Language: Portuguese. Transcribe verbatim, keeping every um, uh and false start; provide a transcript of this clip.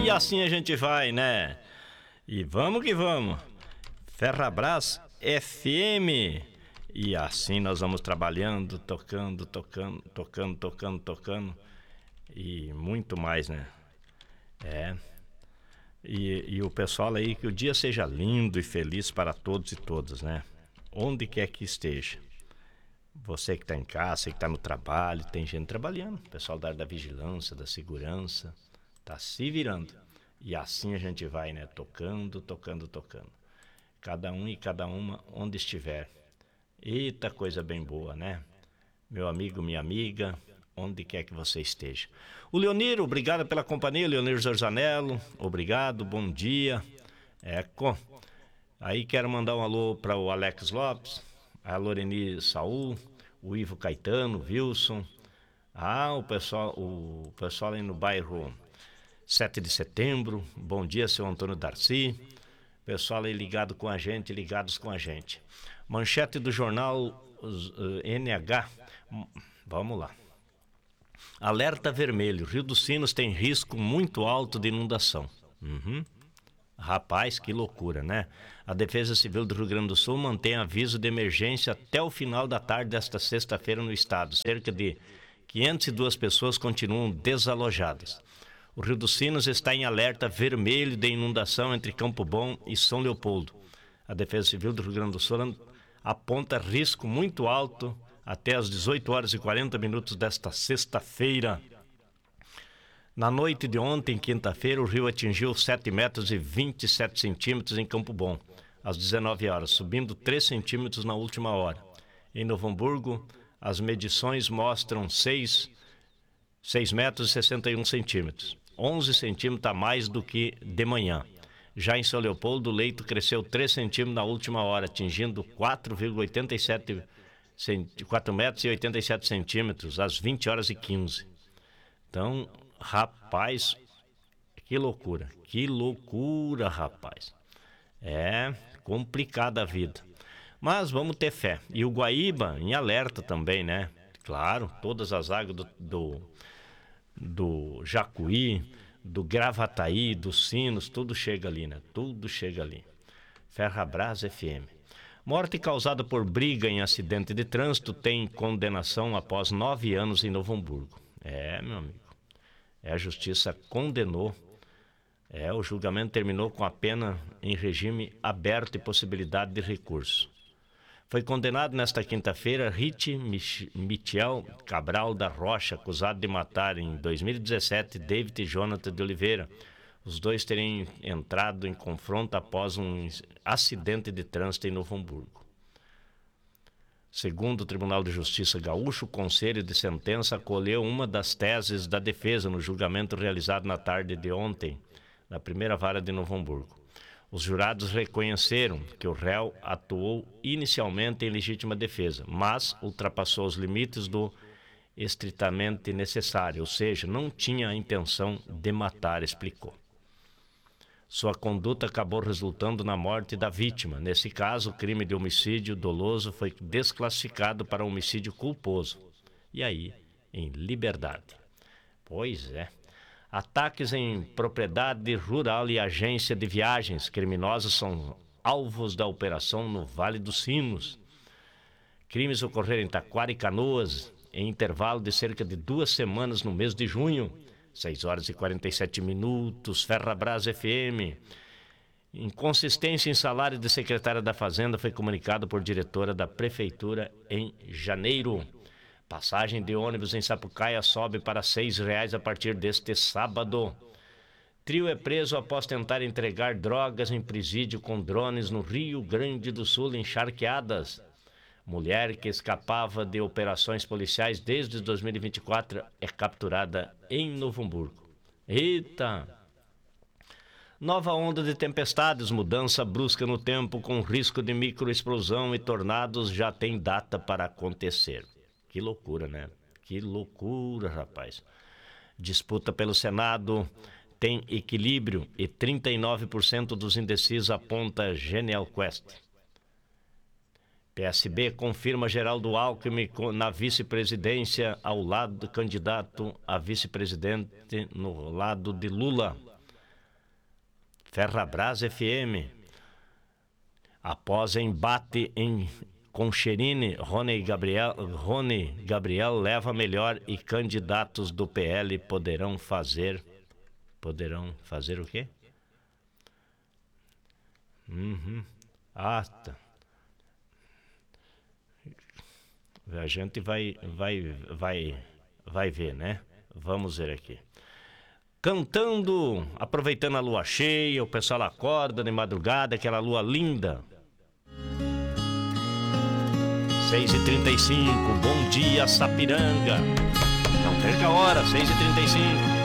E assim a gente vai, né? E vamos que vamos. Ferrabras F M. E assim nós vamos trabalhando, tocando, tocando, tocando, tocando, tocando. E muito mais, né? É. E, e o pessoal aí, que o dia seja lindo e feliz para todos e todas, né? Onde quer que esteja. Você que está em casa, você que está no trabalho, tem gente trabalhando. O pessoal da área da vigilância, da segurança, tá se virando. E assim a gente vai, né? Tocando, tocando, tocando. Cada um e cada uma onde estiver. Eita, coisa bem boa, né? Meu amigo, minha amiga, onde quer que você esteja. O Leoniro, obrigado pela companhia, Leoniro Zorzanello, obrigado, bom dia. Eco. Aí quero mandar um alô para o Alex Lopes, a Loreni Saul, o Ivo Caetano, Wilson. Ah, o pessoal, o pessoal aí no bairro sete de setembro, bom dia, seu Antônio Darcy. Pessoal aí ligado com a gente, ligados com a gente. Manchete do jornal uh, N H, vamos lá. Alerta vermelho, Rio dos Sinos tem risco muito alto de inundação. Uhum. Rapaz, que loucura, né? A Defesa Civil do Rio Grande do Sul mantém aviso de emergência até o final da tarde desta sexta-feira no estado. Cerca de quinhentas e duas pessoas continuam desalojadas. O Rio dos Sinos está em alerta vermelho de inundação entre Campo Bom e São Leopoldo. A Defesa Civil do Rio Grande do Sul aponta risco muito alto até às dezoito horas e quarenta minutos desta sexta-feira. Na noite de ontem, quinta-feira, o rio atingiu sete metros e vinte e sete centímetros em Campo Bom, às dezenove horas, subindo três centímetros na última hora. Em Novo Hamburgo, as medições mostram seis metros e sessenta e um centímetros, onze centímetros a mais do que de manhã. Já em São Leopoldo, o leito cresceu três centímetros na última hora, atingindo quatro metros e oitenta e sete centímetros, às vinte horas e quinze. Então, rapaz, que loucura, que loucura, rapaz. É complicada a vida. Mas vamos ter fé. E o Guaíba em alerta também, né? Claro, todas as águas do, do, do Jacuí, do Gravataí, dos Sinos, tudo chega ali, né? Tudo chega ali. Ferrabras F M. Morte causada por briga em acidente de trânsito tem condenação após nove anos em Novo Hamburgo. É, meu amigo. É, a justiça condenou. É, o julgamento terminou com a pena em regime aberto e possibilidade de recurso. Foi condenado nesta quinta-feira Rite Michel Cabral da Rocha, acusado de matar em dois mil e dezessete David e Jonathan de Oliveira. Os dois teriam entrado em confronto após um acidente de trânsito em Novo Hamburgo. Segundo o Tribunal de Justiça Gaúcho, o Conselho de Sentença acolheu uma das teses da defesa no julgamento realizado na tarde de ontem, na primeira vara de Novo Hamburgo. Os jurados reconheceram que o réu atuou inicialmente em legítima defesa, mas ultrapassou os limites do estritamente necessário, ou seja, não tinha a intenção de matar, explicou. Sua conduta acabou resultando na morte da vítima. Nesse caso, o crime de homicídio doloso foi desclassificado para homicídio culposo. E aí, em liberdade. Pois é. Ataques em propriedade rural e agência de viagens. Criminosos são alvos da operação no Vale dos Sinos. Crimes ocorreram em Taquara e Canoas, em intervalo de cerca de duas semanas no mês de junho. seis horas e quarenta e sete minutos, Ferrabras F M. Inconsistência em salário de secretária da Fazenda foi comunicado por diretora da Prefeitura em janeiro. Passagem de ônibus em Sapucaia sobe para seis reais a partir deste sábado. Trio é preso após tentar entregar drogas em presídio com drones no Rio Grande do Sul, em Charqueadas. Mulher que escapava de operações policiais desde dois mil e vinte e quatro é capturada em Novo Hamburgo. Eita! Nova onda de tempestades, mudança brusca no tempo com risco de microexplosão e tornados já tem data para acontecer. Que loucura, né? Que loucura, rapaz. Disputa pelo Senado tem equilíbrio e trinta e nove por cento dos indecisos aponta Genial Quest. P S B confirma Geraldo Alckmin na vice-presidência ao lado do candidato a vice-presidente no lado de Lula. Ferrabras F M. Após embate em Concherini, Rony Gabriel, Rony Gabriel leva melhor e candidatos do P L poderão fazer... Poderão fazer o quê? Uhum. Ah, tá. A gente vai, vai, vai, vai ver, né? Vamos ver aqui. Cantando, aproveitando a lua cheia, o pessoal acorda de madrugada, aquela lua linda. seis e trinta e cinco, bom dia, Sapiranga. Não perca a hora, seis e trinta e cinco.